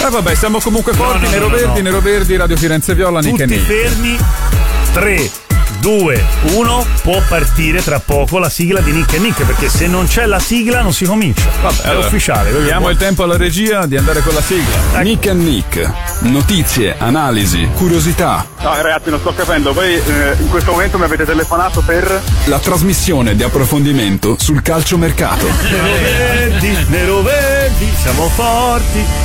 Vabbè, siamo comunque forti, Neroverdi, Radio Firenze Viola, Nick e Tutti Nick. fermi. 3, 2, 1, può partire tra poco la sigla di Nick e Nick, perché se non c'è la sigla non si comincia. Vabbè, è ufficiale. Diamo il tempo alla regia di andare con la sigla. Nick e Nick, notizie, analisi, curiosità. No ragazzi, non sto capendo, voi in questo momento mi avete telefonato per... La trasmissione di approfondimento sul calciomercato. Neroverdi, siamo forti.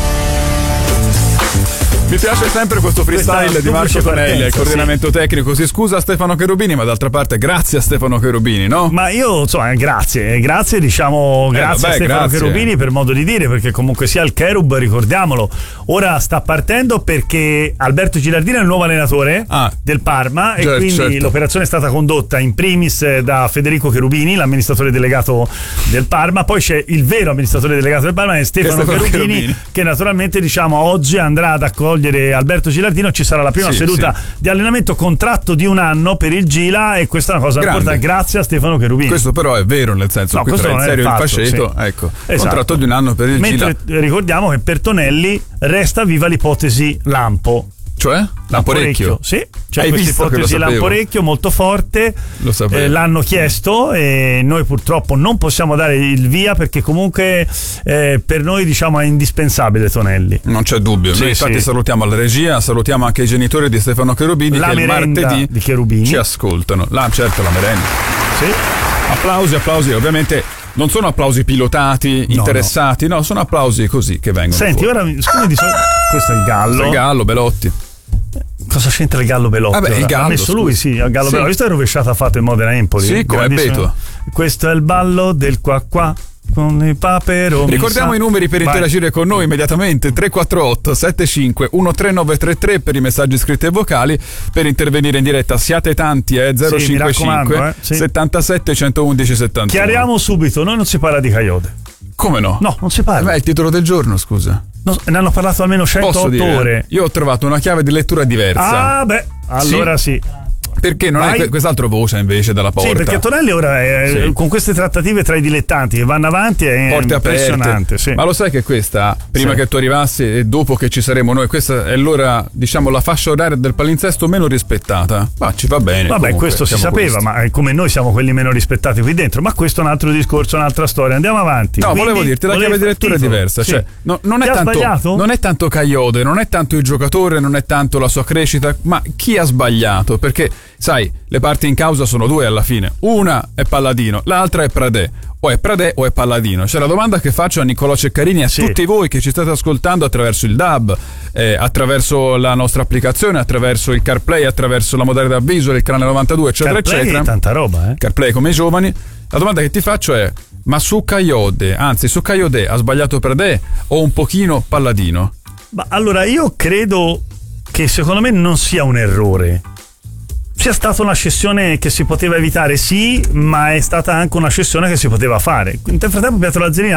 Mi piace sempre questo freestyle di Marco Tonelli, il coordinamento tecnico. Si scusa Stefano Cherubini, ma d'altra parte grazie a Stefano Cherubini, no? Ma io, insomma, grazie, diciamo, grazie a Stefano Cherubini per modo di dire, perché comunque sia il Cherub, ricordiamolo, ora sta partendo perché Alberto Gilardino è il nuovo allenatore del Parma e quindi l'operazione è stata condotta in primis da Federico Cherubini, l'amministratore delegato del Parma, poi c'è il vero amministratore delegato del Parma, è Stefano Cherubini, che naturalmente, diciamo, oggi andrà ad accogliere Alberto Gilardino. Ci sarà la prima seduta di allenamento, contratto di 1 anno per il Gila, e questa è una cosa importante, grazie a Stefano Cherubini. Questo però è vero, nel senso, qui tra il serio e il faceto, ecco, contratto di 1 anno per il Gila. Mentre ricordiamo che per Tonelli resta viva l'ipotesi Lampo. Cioè? Lamporecchio? Sì, c'è questa ipotesi Lamporecchio molto forte. Lo sapevo. L'hanno chiesto e noi purtroppo non possiamo dare il via, perché comunque per noi, diciamo, è indispensabile Tonelli. Non c'è dubbio. Noi infatti salutiamo la regia, salutiamo anche i genitori di Stefano Cherubini, la che il martedì di Cherubini ci ascoltano. Certo, la merenda. Sì. Applausi, ovviamente. Non sono applausi pilotati, interessati, no, sono applausi così che vengono. Senti, fuori. ora questo è il Gallo. Questo è il Gallo, Belotti. Cosa c'entra il Gallo Belotti? Vabbè, il Gallo, ha messo lui, il Gallo Belotti. Visto è rovesciata fatto in Modena Empoli. Sì, come Beto. Questo è il ballo del qua con i paperoni. Ricordiamo i numeri per interagire con noi immediatamente: 348 75 13933 per i messaggi scritti e vocali, per intervenire in diretta siate tanti, 055 77 111 71. Chiariamo subito, noi non si parla di Coyote. Come no? No, non si parla. È il titolo del giorno, scusa. No, ne hanno parlato almeno 108 ore. Io ho trovato una chiave di lettura diversa. Allora sì. Perché non è quest'altro voce invece dalla porta? Sì, perché Tonelli ora con queste trattative tra i dilettanti che vanno avanti è porte impressionante. Sì. Ma lo sai che questa, prima che tu arrivassi e dopo che ci saremo noi, questa è l'ora, diciamo, la fascia oraria del palinsesto meno rispettata? Ma ci va bene. Vabbè, comunque, questo si sapeva, ma come noi siamo quelli meno rispettati qui dentro. Ma questo è un altro discorso, un'altra storia. Andiamo avanti. No, volevo dirti, la chiave di lettura è diversa. Cioè, non è tanto Coyote, non è tanto il giocatore, non è tanto la sua crescita, ma chi ha sbagliato? Perché, sai, le parti in causa sono 2 alla fine. Una è Palladino, l'altra è Pradè. O è Pradè o è Palladino. Cioè, la domanda che faccio a Niccolò Ceccarini e a tutti voi che ci state ascoltando attraverso il DAB, attraverso la nostra applicazione, attraverso il CarPlay, attraverso la modalità visual, il canale 92, eccetera, CarPlay eccetera. È tanta roba, CarPlay come i giovani. La domanda che ti faccio è: ma su Coyote ha sbagliato Pradè o un pochino Palladino? Ma allora, io credo che secondo me non sia un errore. Sia stata una cessione che si poteva evitare, sì, ma è stata anche una cessione che si poteva fare. Nel frattempo Pietro Lazzarini